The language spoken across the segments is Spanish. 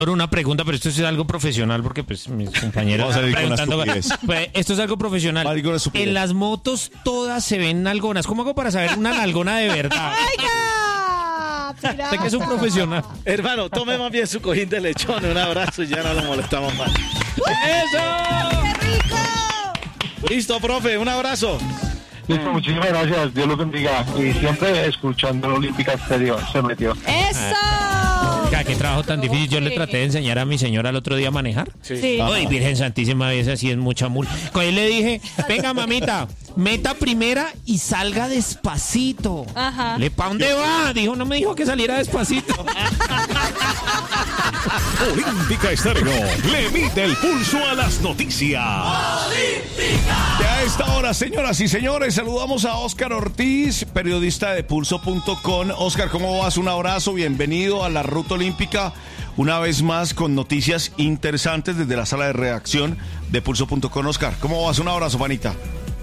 Una pregunta, pero esto es algo profesional porque pues mis compañeros Vamos a ir con la preguntando. estupidez. Pues, esto es algo profesional. Vale, con la estupidez. En las motos todas se ven nalgonas. ¿Cómo hago para saber una nalgona de verdad? ¡Oiga! Usted que es un profesional. Hermano, tome más bien su cojín de lechón. Un abrazo y ya no lo molestamos más. ¡Eso! ¡Qué rico! Listo, profe, un abrazo. Listo, muchísimas gracias, Dios los bendiga. Y siempre escuchando la Olímpica Exterior, se metió. ¡Eso! Qué trabajo tan difícil. Yo le traté de enseñar a mi señora el otro día a manejar. Sí. Ay, Virgen Santísima, a veces así es mucha mula. Con él le dije, venga, mamita, meta primera y salga despacito. Ajá. ¿Pa' dónde va? Dijo, no me dijo que saliera despacito. Olímpica Estéreo le mide el pulso a las noticias. Y a esta hora, señoras y señores, saludamos a Óscar Ortiz, periodista de Pulso.com. Óscar, ¿cómo vas? Un abrazo, bienvenido a la Ruta Olímpica, una vez más con noticias interesantes desde la sala de redacción de Pulso.com. Óscar, ¿cómo vas? Un abrazo, manita.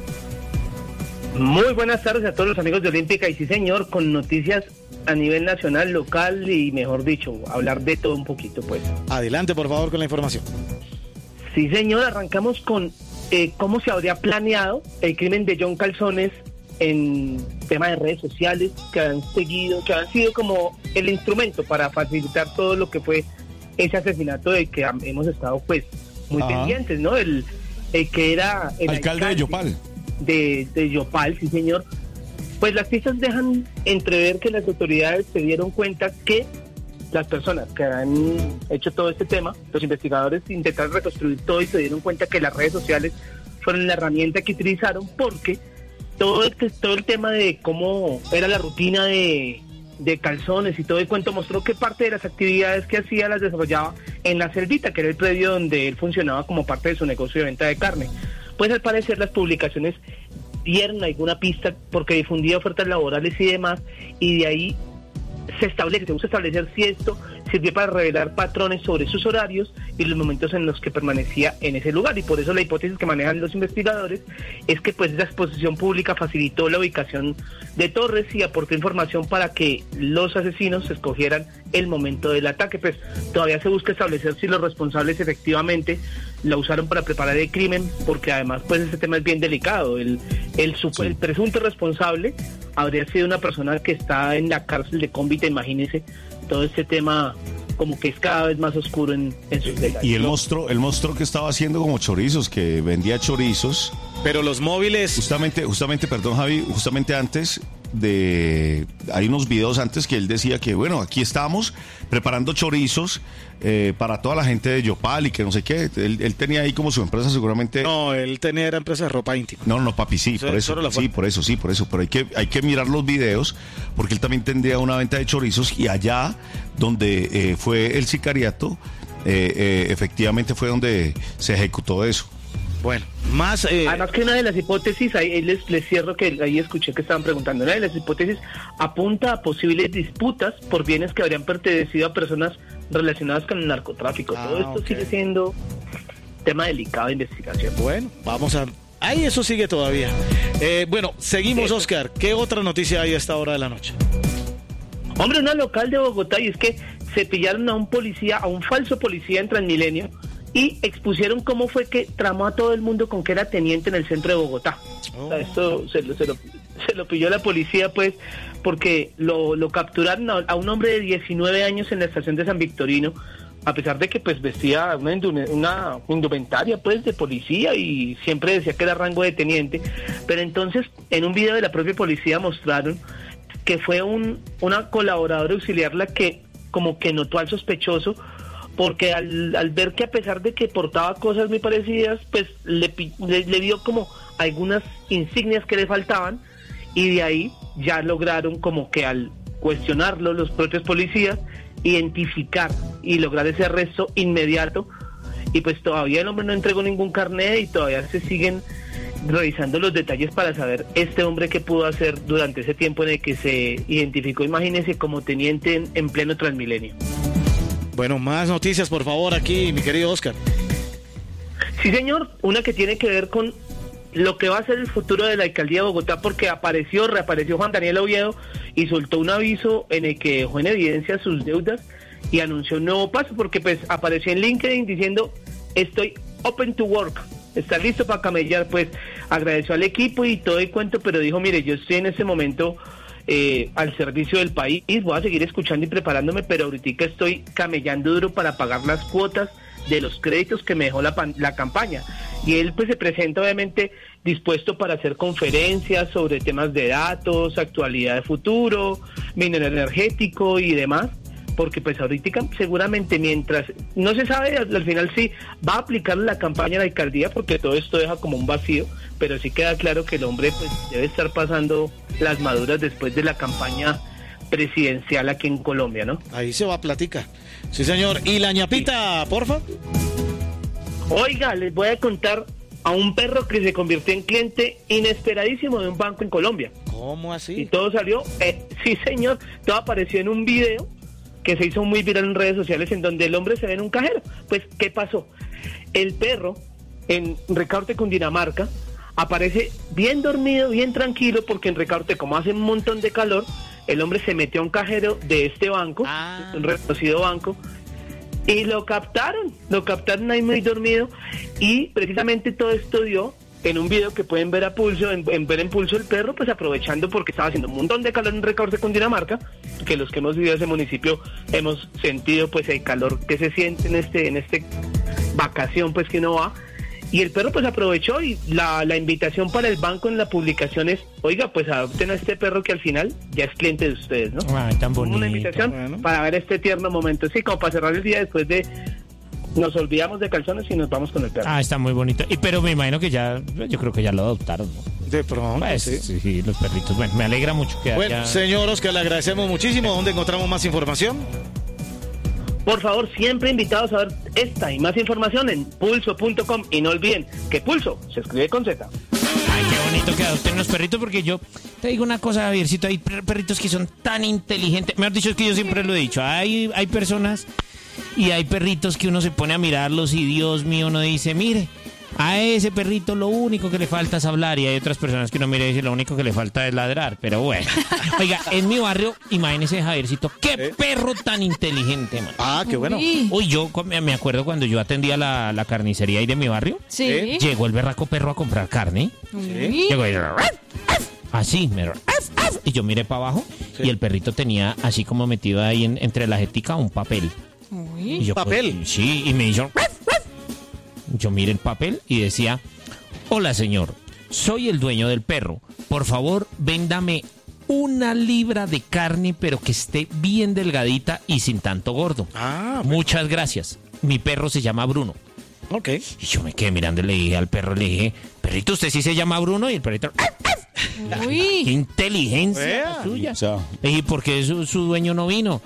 Muy buenas tardes a todos los amigos de Olímpica y sí señor, con noticias a nivel nacional, local y mejor dicho, hablar de todo un poquito pues. Adelante, por favor, con la información. Sí señor, arrancamos con cómo se habría planeado el crimen de John Calzones en tema de redes sociales que han sido como el instrumento para facilitar todo lo que fue ese asesinato del que hemos estado pues muy pendientes, ¿no? El que era el alcalde de Yopal. De Yopal, sí señor. Pues las pistas dejan entrever que las autoridades se dieron cuenta que las personas que han hecho todo este tema, los investigadores intentaron reconstruir todo y se dieron cuenta que las redes sociales fueron la herramienta que utilizaron porque todo el tema de cómo era la rutina de Calzones y todo el cuento mostró que parte de las actividades que hacía las desarrollaba en La Selvita, que era el predio donde él funcionaba como parte de su negocio de venta de carne. Pues al parecer las publicaciones dieron alguna pista porque difundía ofertas laborales y demás, y de ahí se busca establecer si esto sirvió para revelar patrones sobre sus horarios y los momentos en los que permanecía en ese lugar, y por eso la hipótesis que manejan los investigadores es que pues esa exposición pública facilitó la ubicación de Torres y aportó información para que los asesinos escogieran el momento del ataque. Pues todavía se busca establecer si los responsables efectivamente la usaron para preparar el crimen, porque además pues este tema es bien delicado. El presunto responsable habría sido una persona que está en la cárcel de Cómbita, imagínese, todo este tema como que es cada vez más oscuro en sus detalles. Y el monstruo que estaba haciendo como chorizos, que vendía chorizos. Pero los móviles... Justamente, perdón Javi, justamente antes hay unos videos antes que él decía que bueno, aquí estamos preparando chorizos para toda la gente de Yopal y que no sé qué. Él tenía ahí como su empresa seguramente. No, él era empresa de ropa íntima. No, papi, sí, por eso, pero hay que mirar los videos porque él también tendría una venta de chorizos y allá donde fue el sicariato, efectivamente fue donde se ejecutó eso. Bueno, más... Además que una de las hipótesis, ahí les cierro que ahí escuché que estaban preguntando, una de las hipótesis apunta a posibles disputas por bienes que habrían pertenecido a personas relacionadas con el narcotráfico. Todo esto sigue siendo tema delicado de investigación. Bueno, vamos a... Ahí eso sigue todavía. Bueno, seguimos, Óscar. ¿Qué otra noticia hay a esta hora de la noche? Hombre, una local de Bogotá, y es que se pillaron a un falso policía en Transmilenio y expusieron cómo fue que tramó a todo el mundo con que era teniente en el centro de Bogotá. O sea, esto se lo pilló la policía, pues, porque lo capturaron a un hombre de 19 años en la estación de San Victorino, a pesar de que pues vestía una indumentaria pues de policía y siempre decía que era rango de teniente. Pero entonces en un video de la propia policía mostraron que fue una colaboradora auxiliar la que como que notó al sospechoso, porque al ver que a pesar de que portaba cosas muy parecidas, pues le vio como algunas insignias que le faltaban, y de ahí ya lograron como que al cuestionarlo los propios policías, identificar y lograr ese arresto inmediato, y pues todavía el hombre no entregó ningún carnet y todavía se siguen revisando los detalles para saber este hombre qué pudo hacer durante ese tiempo en el que se identificó, imagínense, como teniente en pleno Transmilenio. Bueno, más noticias, por favor, aquí, mi querido Óscar. Sí, señor, una que tiene que ver con lo que va a ser el futuro de la alcaldía de Bogotá, porque reapareció Juan Daniel Oviedo y soltó un aviso en el que dejó en evidencia sus deudas y anunció un nuevo paso, porque pues apareció en LinkedIn diciendo, estoy open to work, está listo para camellar. Pues agradeció al equipo y todo el cuento, pero dijo, mire, yo estoy en este momento al servicio del país, voy a seguir escuchando y preparándome, pero ahorita estoy camellando duro para pagar las cuotas de los créditos que me dejó la campaña. Y él pues se presenta obviamente dispuesto para hacer conferencias sobre temas de datos, actualidad de futuro, minero energético y demás, porque pues ahorita seguramente, mientras no se sabe al final si va a aplicar la campaña a la alcaldía, porque todo esto deja como un vacío, pero sí queda claro que el hombre pues debe estar pasando las maduras después de la campaña presidencial aquí en Colombia, ¿no? Ahí se va a platicar. Sí, señor. ¿Y la ñapita, porfa? Oiga, les voy a contar a un perro que se convirtió en cliente inesperadísimo de un banco en Colombia. ¿Cómo Y así? todo salió, sí señor, todo apareció en un video que se hizo muy viral en redes sociales, en donde el hombre se ve en un cajero. Pues, ¿qué pasó? El perro, en Ricaurte, Cundinamarca, aparece bien dormido, bien tranquilo, porque en Ricaurte, como hace un montón de calor, el hombre se metió a un cajero de este banco, un reconocido banco, y lo captaron ahí muy dormido, y precisamente todo esto dio en un video que pueden ver a pulso, en ver en pulso el perro, pues aprovechando porque estaba haciendo un montón de calor en Ricaurte, Cundinamarca, que los que hemos vivido ese municipio hemos sentido pues el calor que se siente en este vacación pues que uno va. Y el perro pues aprovechó, y la invitación para el banco en la publicación es, oiga, pues adopten a este perro que al final ya es cliente de ustedes, ¿no? Ay, tan bonito. Una invitación para ver este tierno momento, sí, como para cerrar el día después de nos olvidamos de calzones y nos vamos con el perro. Ah, está muy bonito. Pero me imagino que yo creo que ya lo adoptaron, ¿no? De pronto, Pues, sí. sí, los perritos. Bueno, me alegra mucho que Bueno, haya... señor Oscar, le agradecemos muchísimo. ¿Dónde encontramos más información? Por favor, siempre invitados a ver esta y más información en pulso.com, y no olviden que Pulso se escribe con Z. Ay, qué bonito que adopten unos perritos, porque yo te digo una cosa, Javiercito, hay perritos que son tan inteligentes. Mejor dicho, es que yo siempre lo he dicho, hay personas y hay perritos que uno se pone a mirarlos y Dios mío, uno dice, mire, a ese perrito lo único que le falta es hablar, y hay otras personas que uno mira y dice, lo único que le falta es ladrar, pero bueno. Oiga, en mi barrio, imagínese, Javiercito, qué perro tan inteligente, man. Ah, qué bueno. Uy, yo me acuerdo cuando yo atendía la carnicería ahí de mi barrio, Sí. llegó el berraco perro a comprar carne. Uy. Llegó y así, y yo miré para abajo, y el perrito tenía así como metido ahí entre la jetica un papel. Uy. Y yo, ¿Papel? pues, sí, y me hizo... Yo miré el papel y decía, hola señor, soy el dueño del perro. Por favor, véndame 1 libra de carne, pero que esté bien delgadita y sin tanto gordo. Ah, Muchas gracias. Mi perro se llama Bruno. ok. Y yo me quedé mirando y le dije al perro, le dije, perrito, ¿usted sí se llama Bruno? Y el perrito, ¡qué Uy. inteligencia Vea. la suya! O sea, Le dije, ¿por qué su dueño no vino?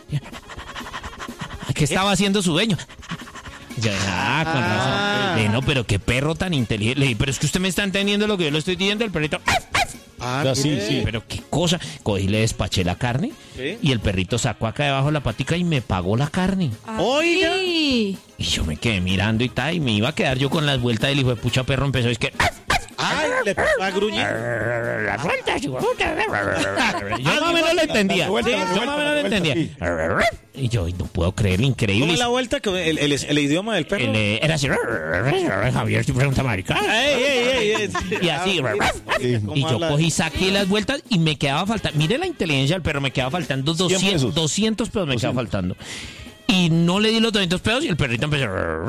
¿Qué estaba haciendo su dueño? Yo, con razón. Le dije, no, pero qué perro tan inteligente. Le dije, pero es que usted me está entendiendo lo que yo le estoy diciendo. El perrito, Ah, Ya, sí, bien. sí. pero qué cosa. Cogí y le despaché la carne, Sí. y el perrito sacó acá debajo la patica y me pagó la carne. Oiga. Ay. Y yo me quedé mirando y tal, y me iba a quedar yo con las vueltas del hijo de pucha perro. Empezó, es que... Ay, le va a gruñir. Las vueltas, hijo de puta. Yo más o menos lo entendía. Vuelta, Sí, vuelta, yo más o menos lo vuelta, entendía. Y yo, no puedo creer, increíble. ¿Cómo es la vuelta? Que el idioma del perro. Era así, Javier, si pregunta marica. Ey. Y así, ¿Cómo y yo habla? cogí, saqué las vueltas y me quedaba faltando. Mire la inteligencia del perro, me quedaba faltando 100 pesos. 200 pesos me quedaba faltando. Y no le di los 200 pesos y el perrito empezó,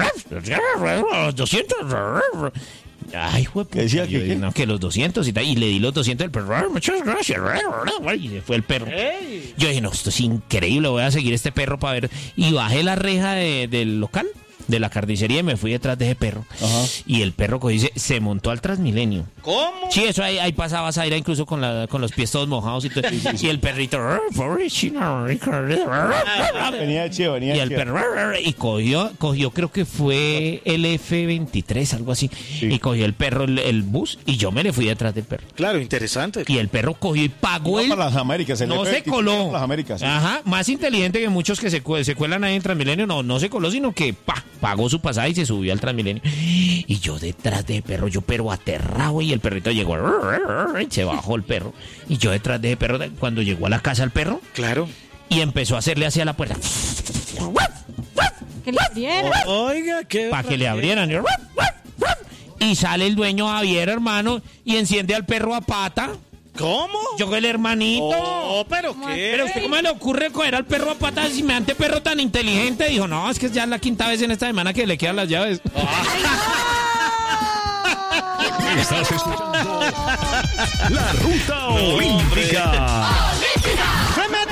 200. Ay, juez, ¿Qué decía? ¿Qué? no, que los 200 y tal, y le di los 200 del perro, muchas gracias, y se fue el perro. Ey. Yo dije, no, esto es increíble, voy a seguir este perro para ver. Y bajé la reja del local, de la carnicería, y me fui detrás de ese perro. Ajá. Y el perro se montó al Transmilenio. ¿Cómo? Sí, eso ahí pasaba Zaira incluso con los pies todos mojados y todo. Y el perrito, pobre chino, venía chido, venía y el chido. perro, y cogió, creo que fue el F23, algo así. Y cogió el perro el bus, y yo me le fui detrás del perro. Claro, interesante. Y el perro cogió y pagó Iba para las Américas. el no se F23 coló. para las Américas, sí. Ajá, más inteligente que muchos que se cuelan ahí en Transmilenio. No se coló, sino que pagó su pasaje y se subió al Transmilenio. Y yo detrás del perro, pero aterrado, y el perrito llegó, y se bajó el perro. Y yo detrás del perro, cuando llegó a la casa el perro, Claro. y empezó a hacerle hacia la puerta. Que le abrieran. Oiga, qué. Para que le abrieran. Y sale el dueño Javier, hermano, y enciende al perro a pata. ¿Cómo? Yo el hermanito. Oh, pero qué. Pero usted cómo le ocurre coger al perro a pata semejante perro tan inteligente. Dijo, no, es que ya es la quinta vez en esta semana que le quedan las llaves. Estás escuchando La Ruta Olímpica.